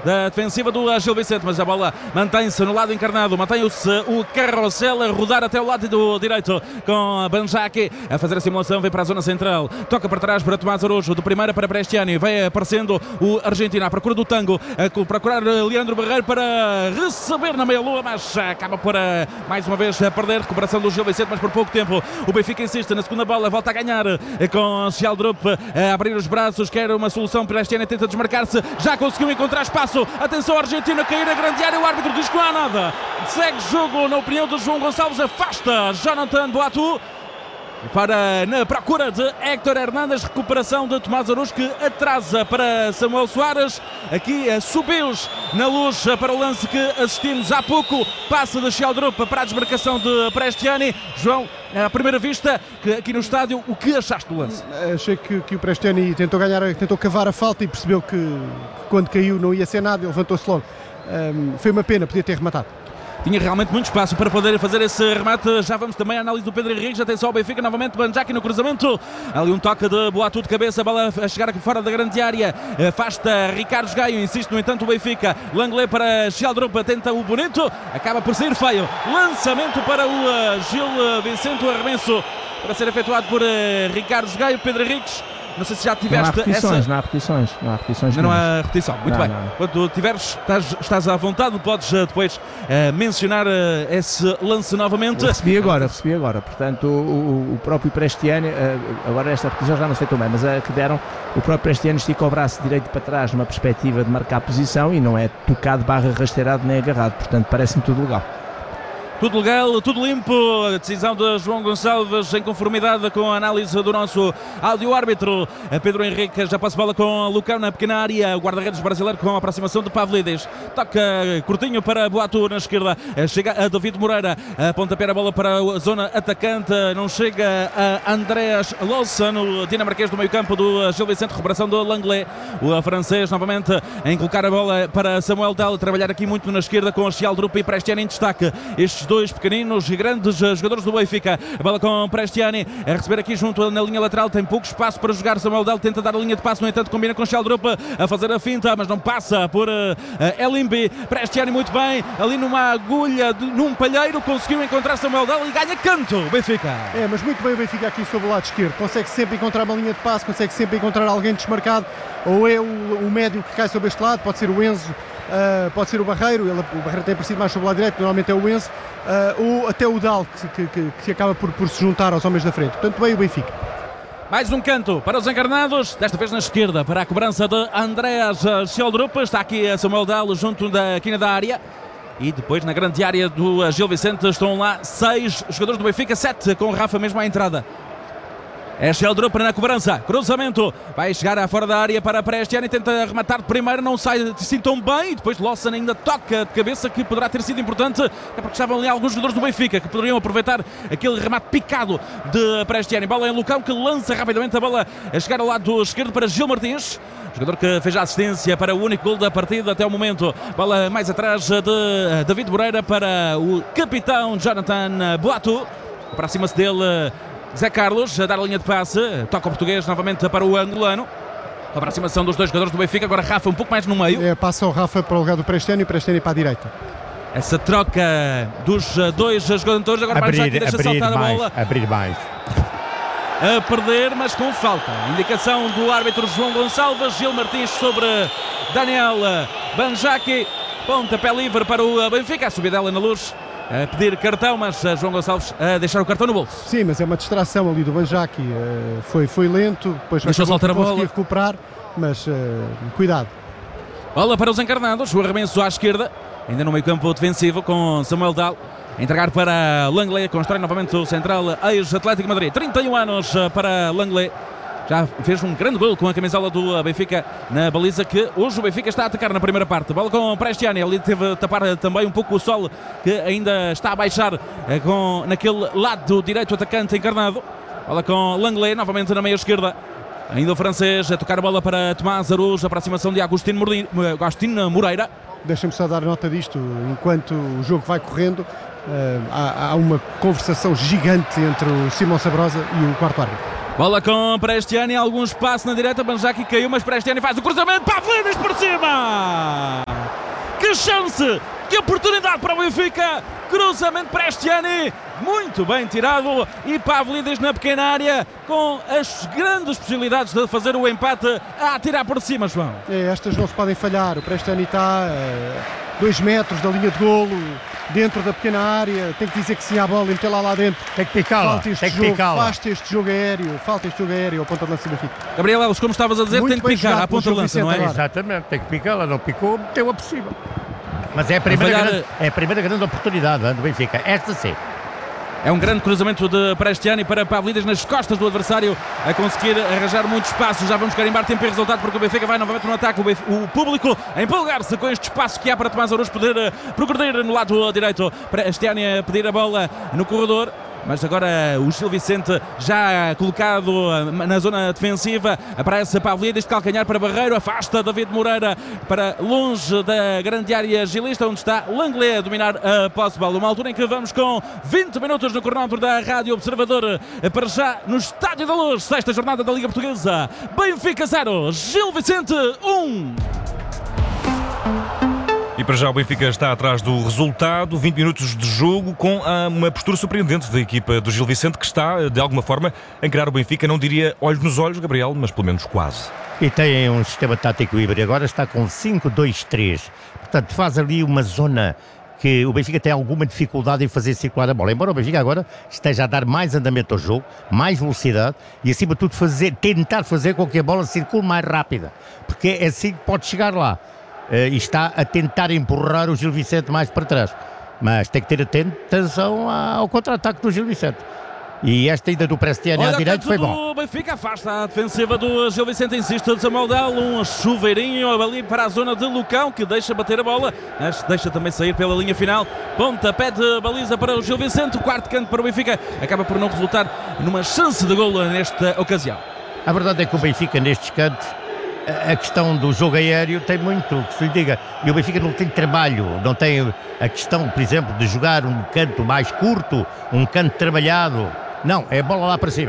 da defensiva do Gil Vicente, mas a bola mantém-se no lado encarnado, mantém-se o carrossel a rodar até o lado do direito com Banjaki a fazer a simulação, vem para a zona central, toca para trás para Tomás Araújo, de primeira para Prestiani, vai aparecendo o argentino à procura do tango, a procurar Leandro Barreiro para receber na meia-lua, mas acaba por mais uma vez a perder, recuperação do Gil Vicente, mas por pouco tempo. O Benfica insiste na segunda bola, volta a ganhar com Sheldrup a abrir os braços, quer uma solução. Prestiani tenta desmarcar-se, já conseguiu encontrar espaço, atenção, Argentina a cair a grande área, o árbitro diz que não há nada, segue jogo na opinião de João Gonçalves, afasta Jonathan Boatu para na procura de Héctor Hernández, recuperação de Tomás Araújo que atrasa para Samuel Soares, aqui subiu-os na luz para o lance que assistimos há pouco, passa de Sheldrup para a desmarcação de Prestiani. João, à primeira vista, aqui no estádio, o que achaste do lance? Achei que o Prestiani tentou cavar a falta e percebeu que quando caiu não ia ser nada, ele levantou-se logo. Foi uma pena, podia ter rematado. Tinha realmente muito espaço para poder fazer esse remate. Já vamos também à análise do Pedro Henriques. Atenção ao Benfica, novamente Banjaki no cruzamento. Ali um toque de Boatu de cabeça, a bola a chegar aqui fora da grande área. Afasta Ricardo Gaio, insiste no entanto o Benfica. Langley para Sheldrup, tenta o bonito, acaba por sair feio. Lançamento para o Gil Vicente, o arremesso para ser efetuado por Ricardo Gaio. Pedro Henriques, não sei se já tiveste Não há repetições. Não há repetição. Muito bem. Quando tiveres, estás à vontade, podes depois mencionar esse lance novamente. Recebi agora. Portanto, o próprio Prestiani, agora esta repetição já não sei tão bem, mas a que deram, o próprio Prestiani estica o braço direito para trás numa perspectiva de marcar a posição e não é tocado, rasteirado nem agarrado. Portanto, parece-me tudo legal. Tudo legal, tudo limpo, a decisão de João Gonçalves em conformidade com a análise do nosso áudio-árbitro. Pedro Henrique já passa bola com Lucão na pequena área, o guarda-redes brasileiro com a aproximação de Pavlidis. Toca curtinho para Boatu na esquerda, chega a David Moreira, a pontapé a bola para a zona atacante, não chega a Andreas Lawson, o dinamarquês do meio campo do Gil Vicente, recuperação do Langley, o francês novamente em colocar a bola para Samuel Dal, trabalhar aqui muito na esquerda com Sheldrup e Prestiani em destaque. Estes dois pequeninos e grandes jogadores do Benfica. A bola com Prestiani a receber aqui junto na linha lateral, tem pouco espaço para jogar. Samuel Dal tenta dar a linha de passo, no entanto combina com Sheldrup a fazer a finta, mas não passa por Elimbi. Prestiani muito bem, ali numa agulha, num palheiro, conseguiu encontrar Samuel Dal e ganha canto o Benfica. Mas muito bem o Benfica aqui sobre o lado esquerdo, consegue sempre encontrar uma linha de passo, consegue sempre encontrar alguém desmarcado, ou é o médio que cai sobre este lado, pode ser o Enzo, pode ser o Barreiro, o Barreiro tem aparecido mais sobre o lado direito, normalmente é o Enzo, ou até o Dal que acaba por se juntar aos homens da frente. Portanto, bem o Benfica. Mais um canto para os encarnados, desta vez na esquerda, para a cobrança de Andreas Sheldrup. Está aqui a Samuel Dal junto da quina da área. E depois na grande área do Gil Vicente estão lá 6 jogadores do Benfica, 7 com o Rafa mesmo à entrada. É Sheldrup na cobrança, cruzamento, vai chegar à fora da área para Prestiani, tenta rematar de primeira, não sai assim tão bem, e depois Lawson ainda toca de cabeça, que poderá ter sido importante, é porque estavam ali alguns jogadores do Benfica que poderiam aproveitar aquele remate picado de Prestiani. Bola em Lucão, que lança rapidamente a bola a chegar ao lado esquerdo para Gil Martins, jogador que fez a assistência para o único gol da partida até o momento. Bola mais atrás de David Moreira para o capitão Jonathan Boatu, aproxima-se dele Zé Carlos a dar a linha de passe, toca o português novamente para o angolano. A aproximação dos dois jogadores do Benfica, agora Rafa um pouco mais no meio. Passa o Rafa para o lugar do Prestiani e o Prestiani para a direita. Essa troca dos dois jogadores, agora Banjaki deixa saltar a bola. Abrir mais. A perder, mas com falta. Indicação do árbitro João Gonçalves, Gil Martins sobre Daniel Banjaki. Pontapé livre para o Benfica, a subidela na luz. A pedir cartão, mas João Gonçalves a deixar o cartão no bolso. Sim, mas é uma distração ali do Banjaki, foi lento, depois deixou saltar a bola, conseguir recuperar, mas cuidado. Bola para os encarnados, o arremesso à esquerda, ainda no meio campo defensivo com Samuel Dal, entregar para Langley, constrói novamente o central ex-Atlético Madrid, 31 anos para Langley. Já fez um grande gol com a camisola do Benfica na baliza, que hoje o Benfica está a atacar na primeira parte. Bola com Prestiani, ali teve a tapar também um pouco o sol, que ainda está a baixar naquele lado direito atacante encarnado. Bola com Langley, novamente na meia esquerda. Ainda o francês a tocar a bola para Tomás Araújo, a aproximação de Agostinho Moreira. Deixa-me só dar nota disto, enquanto o jogo vai correndo, há uma conversação gigante entre o Simão Sabrosa e o quarto árbitro. Bola com Prestiani, algum espaço na direita, Banjaki caiu, mas Prestiani faz o cruzamento, Pavlidis por cima! que chance, que oportunidade para o Benfica, cruzamento para Prestiani, muito bem tirado, e Pavlidis na pequena área, com as grandes possibilidades de fazer o empate a atirar por cima, João. Estas não se podem falhar, o Prestiani está a 2 metros da linha de golo, dentro da pequena área, tem que dizer que sim à bola e metê-la lá dentro. Tem que picá-la, Falta este jogo aéreo, ao ponta de lança do Benfica. Gabriel Alves, como estavas a dizer, Muito tem que picar à ponta de lança, não é? agora. Exatamente, tem que picá-la, não picou, meteu-a por cima. Mas é a primeira grande oportunidade do Benfica, esta sim. É um grande cruzamento de Prestiani para Pavlidis nas costas do adversário, a conseguir arranjar muito espaço. Já vamos carimbar tempo e resultado, porque o Benfica vai novamente no ataque. O público a empolgar-se com este espaço que há para Tomás Araújo poder progredir no lado direito. Prestiani a pedir a bola no corredor. Mas agora o Gil Vicente já colocado na zona defensiva. Aparece Pavlidis de calcanhar para Barreiro. Afasta David Moreira para longe da grande área gilista, onde está Langley a dominar a posse de bola. Uma altura em que vamos com 20 minutos no cronómetro da Rádio Observador. Para já no Estádio da Luz, sexta jornada da Liga Portuguesa. Benfica 0, Gil Vicente 1. E para já o Benfica está atrás do resultado, 20 minutos de jogo, com uma postura surpreendente da equipa do Gil Vicente, que está, de alguma forma, a encarar o Benfica, não diria olhos nos olhos, Gabriel, mas pelo menos quase. E tem um sistema tático híbrido, agora está com 5-2-3, portanto faz ali uma zona que o Benfica tem alguma dificuldade em fazer circular a bola, embora o Benfica agora esteja a dar mais andamento ao jogo, mais velocidade e acima de tudo tentar fazer com que a bola circule mais rápida, porque é assim que pode chegar lá. E está a tentar empurrar o Gil Vicente mais para trás, mas tem que ter atenção ao contra-ataque do Gil Vicente. E esta ida do Prestiani à direita foi bom. O Benfica afasta a defensiva do Gil Vicente, insiste de Samuel Dal, um chuveirinho ali para a zona de Lucão, que deixa bater a bola, mas deixa também sair pela linha final. Pontapé de baliza para o Gil Vicente, o quarto canto para o Benfica, acaba por não resultar numa chance de golo nesta ocasião. A verdade é que o Benfica nestes cantos, a questão do jogo aéreo tem muito que se lhe diga, e o Benfica não tem trabalho, não tem a questão, por exemplo, de jogar um canto mais curto, um canto trabalhado, não, é bola lá para cima.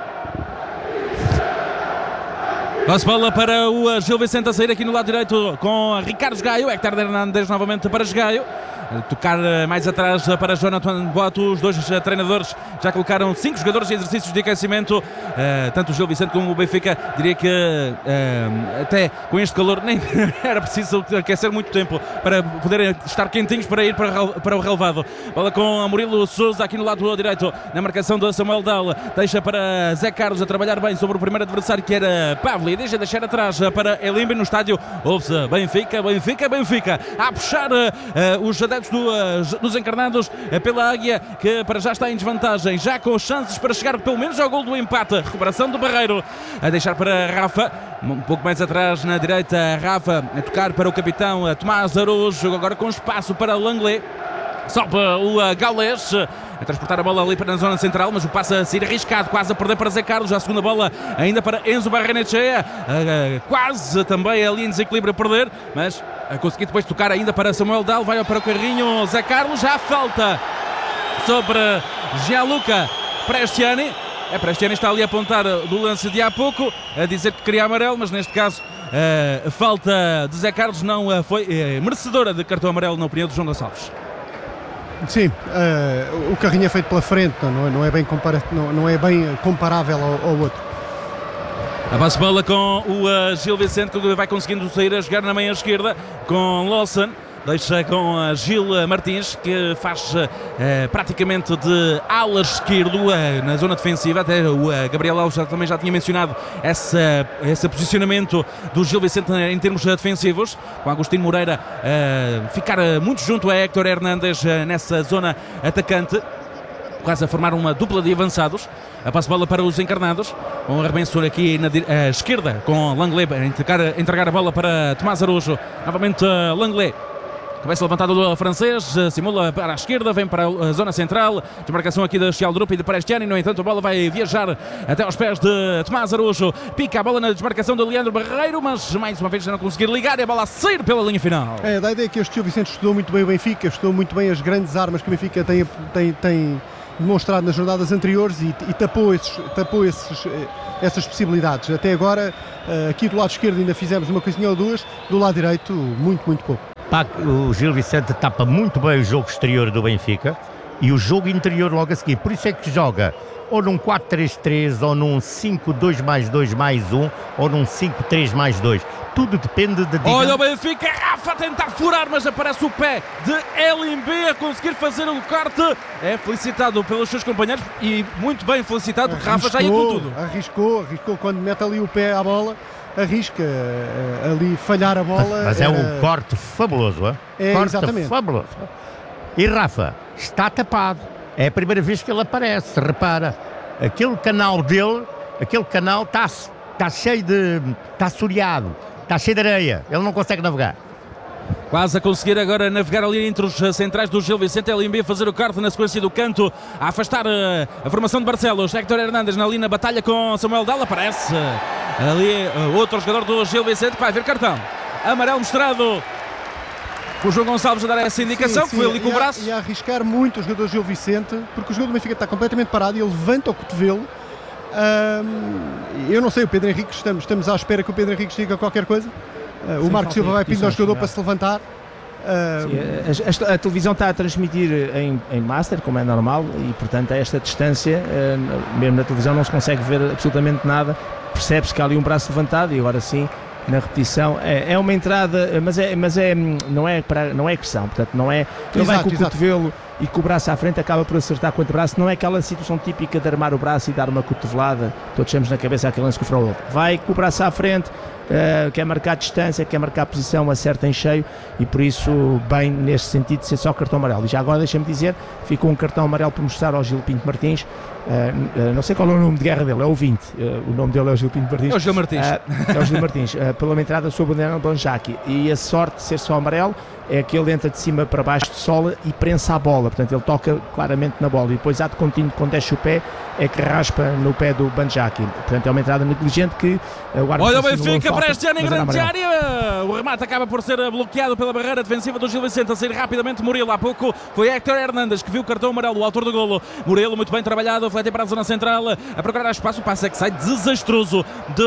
Passe bola para o Gil Vicente a sair aqui no lado direito com Ricardo Gaio, Héctor Hernández novamente para Gaio. Tocar mais atrás para Jonathan Boato. Os dois treinadores já colocaram 5 jogadores em exercícios de aquecimento, tanto o Gil Vicente como o Benfica. Diria que até com este calor nem era preciso aquecer muito tempo para poderem estar quentinhos para ir para o relevado. Bola com Murilo Sousa aqui no lado direito, na marcação do Samuel Dal, deixa para Zé Carlos a trabalhar bem sobre o primeiro adversário, que era Pavli, deixa deixar atrás para Elimbe. No estádio ouve-se Benfica, Benfica, Benfica, a puxar os adeptos dos encarnados pela Águia, que para já está em desvantagem, já com chances para chegar pelo menos ao gol do empate. Recuperação do Barreiro, a deixar para Rafa, um pouco mais atrás na direita, Rafa a tocar para o capitão Tomás Araújo, agora com espaço para Langley. Sobe o Gaules a transportar a bola ali para a zona central, mas o passe a sair arriscado, quase a perder para Zé Carlos. Já a segunda bola ainda para Enzo Barrenechea, quase também ali em desequilíbrio a perder, mas a conseguir depois tocar ainda para Samuel Dal. Vai para o carrinho Zé Carlos, já falta sobre Gianluca Prestiani. Prestiani está ali a apontar do lance de há pouco, a dizer que queria amarelo, mas neste caso a falta de Zé Carlos não foi merecedora de cartão amarelo, na opinião de João Gonçalves. Sim, o carrinho é feito pela frente, não é bem comparável ao outro. A passe bola com o Gil Vicente, que vai conseguindo sair a jogar na meia esquerda com Lawson. Deixa com Gil Martins, que faz praticamente de ala esquerdo na zona defensiva. Até o Gabriel Alves também já tinha mencionado esse posicionamento do Gil Vicente em termos defensivos, com Agostinho Moreira ficar muito junto a Héctor Hernández nessa zona atacante, quase a formar uma dupla de avançados. A passe bola para os encarnados, com o arremesso aqui na esquerda, com Langley a entregar a bola para Tomás Araújo. Novamente Langley, cabeça levantada do francês, simula para a esquerda, vem para a zona central, desmarcação aqui da Chialdrup e de Prestiani. No entanto, a bola vai viajar até aos pés de Tomás Araújo, pica a bola na desmarcação de Leandro Barreiro, mas mais uma vez já não conseguir ligar, e a bola a sair pela linha final. Dá a ideia que este Gil Vicente estudou muito bem o Benfica, estudou muito bem as grandes armas que o Benfica tem demonstrado nas jornadas anteriores e tapou essas possibilidades. Até agora, aqui do lado esquerdo ainda fizemos uma coisinha ou duas, do lado direito muito pouco. O Gil Vicente tapa muito bem o jogo exterior do Benfica e o jogo interior logo a seguir. Por isso é que joga ou num 4-3-3, ou num 5-2+2+1, ou num 5-3+2. Tudo depende de... Olha o Benfica, Rafa a tentar furar, mas aparece o pé de LMB a conseguir fazer o corte. É felicitado pelos seus companheiros e muito bem felicitado, porque Rafa já ia com tudo. Arriscou quando mete ali o pé à bola, arrisca ali falhar a bola. Mas é um corte fabuloso, hein? Corte exatamente. Fabuloso. E Rafa está tapado. É a primeira vez que ele aparece, repara. Aquele canal dele, está cheio de... está assoreado, está cheio de areia. Ele não consegue navegar. Quase a conseguir agora navegar ali entre os centrais do Gil Vicente. LMB a fazer o corte na sequência do canto, a afastar a formação de Barcelos. Héctor Hernández ali na batalha com Samuel Dalla. Aparece ali outro jogador do Gil Vicente que vai ver cartão amarelo mostrado. O João Gonçalves a dar essa indicação, que foi ali com o braço. E a arriscar muito o jogador Gil Vicente, porque o jogador do Benfica está completamente parado e ele levanta o cotovelo. Eu não sei, o Pedro Henrique, estamos à espera que o Pedro Henrique diga qualquer coisa. O Marco Silva vai pedir ao jogador para se levantar. A televisão está a transmitir em master, como é normal, e portanto a esta distância, mesmo na televisão não se consegue ver absolutamente nada. Percebe-se que há ali um braço levantado e agora sim, na repetição, é uma entrada, não é agressão, portanto não é, ele vai com o cotovelo e com o braço à frente acaba por acertar com o antebraço, não é aquela situação típica de armar o braço e dar uma cotovelada, todos temos na cabeça aquele lance que o Frollo vai com o braço à frente, quer marcar distância, quer marcar posição, acerta em cheio e por isso bem neste sentido de ser só cartão amarelo. E já agora deixa-me dizer, ficou um cartão amarelo por mostrar ao Gil Pinto Martins, não sei qual é o nome de guerra dele, é o 20, o nome dele é o Gil Pinto Martins. É o Gil Martins. É o Gil Martins, pela uma entrada sobre o Daniel Banjaki, e a sorte de ser só amarelo é que ele entra de cima para baixo de sola e prensa a bola, portanto ele toca claramente na bola e depois ato contínuo quando desce o pé é que raspa no pé do Banjaki, portanto é uma entrada negligente que o árbitro... Olha o Benfica para este ano em grande área, o remate acaba por ser bloqueado pela barreira defensiva do Gil Vicente, a sair rapidamente Murilo. Há pouco foi Héctor Hernández que viu o cartão amarelo, o autor do golo. Murilo muito bem trabalhado, foi até para a zona central a procurar espaço, o passe é que sai desastroso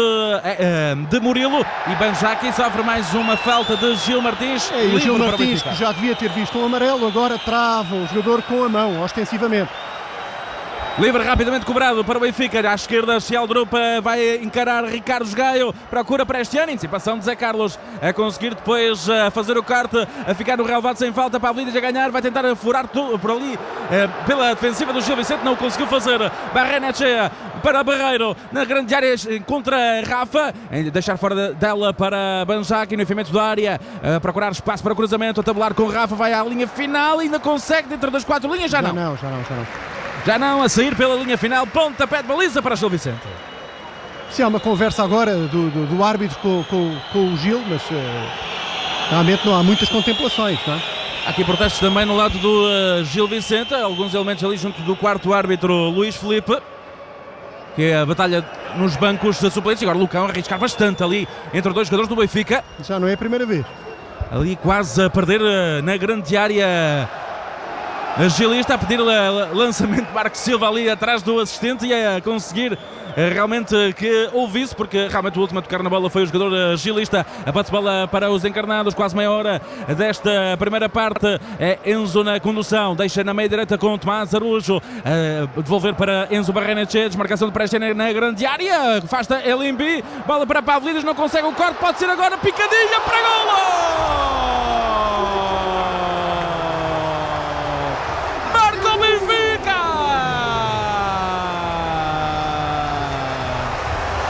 de Murilo e Banjaki sofre mais uma falta de Gil Martins. E o Gil Martins, que já devia ter visto um amarelo, agora trava o jogador com a mão, ostensivamente. Livre rapidamente cobrado para o Benfica, à esquerda Ciel Drupa vai encarar Ricardo Gaio, procura para este ano, antecipação de Zé Carlos, a conseguir depois fazer o corte, a ficar no relevado sem falta, Pavlidis a ganhar, vai tentar furar tudo por ali pela defensiva do Gil Vicente, não conseguiu fazer, Barrenechea para Barreiro, na grande área contra Rafa, deixar fora dela para Banjaki, no enfiamento da área, procurar espaço para o cruzamento, a tabular com Rafa, vai à linha final, ainda consegue dentro das 4 linhas, já não. Já não, a sair pela linha final, pontapé de baliza para Gil Vicente. Se há uma conversa agora do árbitro com o Gil, mas realmente não há muitas contemplações, não é? Há aqui protestos também no lado do Gil Vicente, alguns elementos ali junto do quarto árbitro Luís Filipe, que é a batalha nos bancos suplentes. Agora Lucão a arriscar bastante ali entre os dois jogadores do Benfica. Já não é a primeira vez. Ali quase a perder na grande área. A Gilista a pedir lançamento de Marco Silva ali atrás do assistente e a conseguir realmente que ouvisse, porque realmente o último a tocar na bola foi o jogador Gilista. A bate-bola para os encarnados, quase meia hora desta primeira parte. É Enzo na condução, deixa na meia direita com Tomás Arujo, devolver para Enzo Barrenechea, desmarcação de Presta na grande área, afasta LMB, bola para Pavlidis, não consegue o corte, pode ser agora, picadinha para golo!